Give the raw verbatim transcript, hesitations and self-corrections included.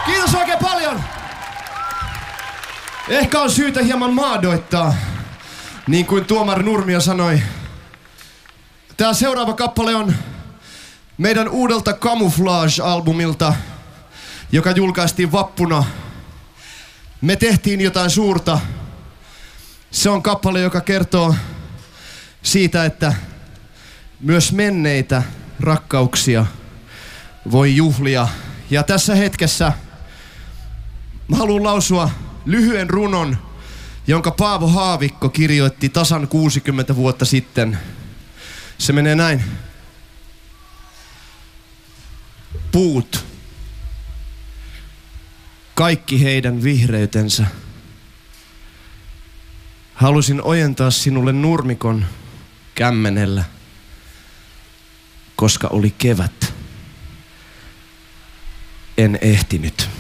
Kiitos oikein paljon. Ehkä on syytä hieman maadoittaa, niin kuin tuomari Nurmio sanoi. Tää seuraava kappale on meidän uudelta Camouflage-albumilta, joka julkaistiin vappuna. Me tehtiin jotain suurta. Se on kappale, joka kertoo siitä, että myös menneitä rakkauksia voi juhlia. Ja tässä hetkessä mä haluan lausua lyhyen runon, jonka Paavo Haavikko kirjoitti tasan kuusikymmentä vuotta sitten. Se menee näin. Puut. Kaikki heidän vihreytensä. Halusin ojentaa sinulle nurmikon kämmenellä, koska oli kevät. En ehtinyt.